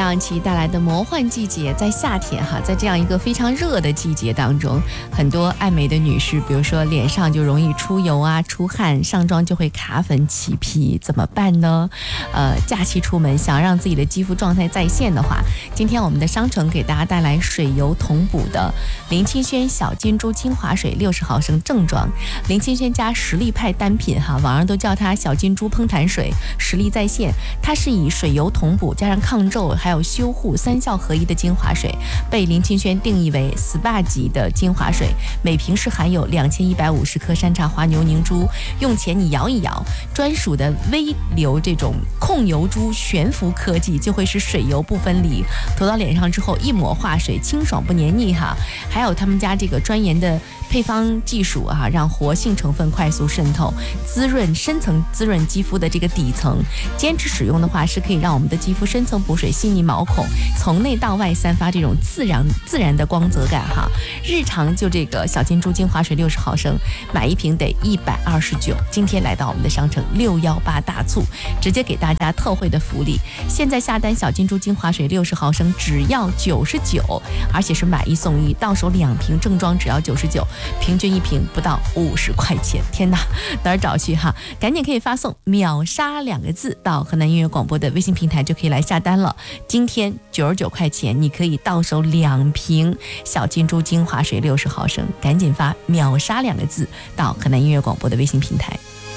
档期带来的魔幻季节，在夏天哈，在这样一个非常热的季节当中，很多爱美的女士，比如说脸上就容易出油啊、出汗，上妆就会卡粉起皮，怎么办呢？假期出门想让自己的肌肤状态在线的话，今天我们的商城给大家带来水油同补的林清轩小金珠精华水60毫升正装，林清轩加实力派单品哈，网上都叫它小金珠烹弹水，实力在线。它是以水油同补加上抗皱还有修护三效合一的精华水，被林清轩定义为 SPA 级的精华水，每瓶是含有2150克山茶花牛凝珠，用前你摇一摇，专属的微流这种控油珠悬浮科技就会使水油不分离，涂到脸上之后一抹化水，清爽不黏腻哈。还有他们家这个专研的配方技术啊，让活性成分快速渗透，滋润深层滋润肌肤的这个底层，坚持使用的话是可以让我们的肌肤深层补水，细腻毛孔，从内到外散发这种自然的光泽感哈。日常就这个小金珠精华水60毫升，买一瓶得129。今天来到我们的商城618大促，直接给大家特惠的福利，现在下单小金珠精华水60毫升只要99，而且是买一送一，到手2瓶正装只要99，平均一瓶不到50块钱。天哪，哪儿找去哈？赶紧可以发送秒杀2个字到河南音乐广播的微信平台就可以来下单了。今天99块钱你可以到手2瓶小金珠精华水60毫升，赶紧发秒杀2个字到河南音乐广播的微信平台。